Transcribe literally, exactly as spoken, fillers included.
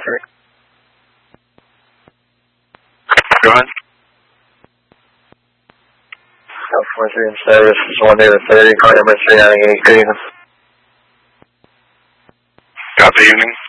three. Go ahead. California three in service, one day to thirty, car number three nine eight, good evening. Copy, evening.